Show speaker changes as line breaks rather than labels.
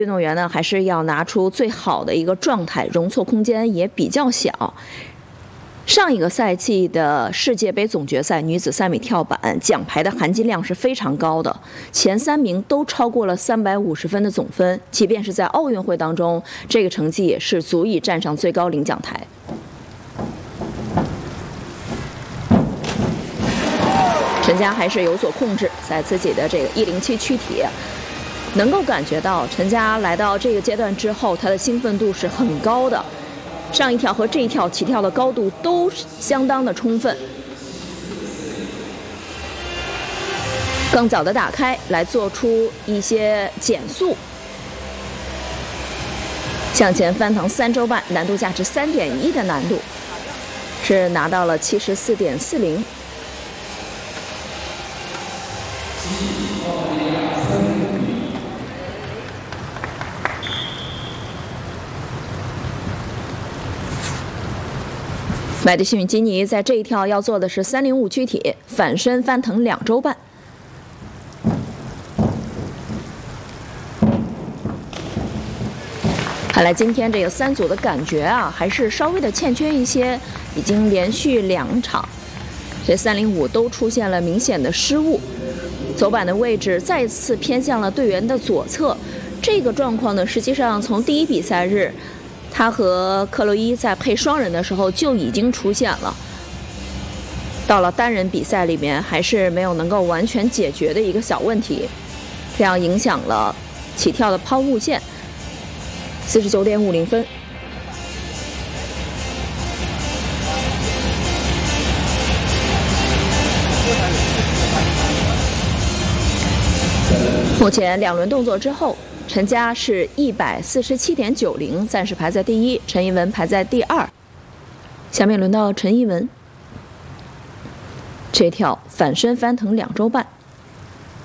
运动员呢，还是要拿出最好的一个状态，容错空间也比较小。上一个赛季的世界杯总决赛女子3米跳板奖牌的含金量是非常高的，前3名都超过了350分的总分，即便是在奥运会当中，这个成绩也是足以站上最高领奖台。陈佳还是有所控制，在自己的这个107躯体。能够感觉到陈佳来到这个阶段之后，她的兴奋度是很高的，上一跳和这一跳起跳的高度都相当的充分。更早的打开来做出一些减速，向前翻腾3周半，难度价值3.1的难度，是拿到了74.40。麦迪逊基尼在这一跳要做的是305躯体反身翻腾2周半。看来今天这个3组的感觉啊，还是稍微的欠缺一些，已经连续2场，这305都出现了明显的失误，走板的位置再次偏向了队员的左侧。这个状况呢，实际上从第1比赛日，他和克洛伊在配双人的时候就已经出现了，到了单人比赛里面还是没有能够完全解决的一个小问题，这样影响了起跳的抛物线。49.50分。目前2轮动作之后，陈佳是147.90，暂时排在第1，陈一文排在第2。下面轮到陈一文，这跳反身翻腾2周半。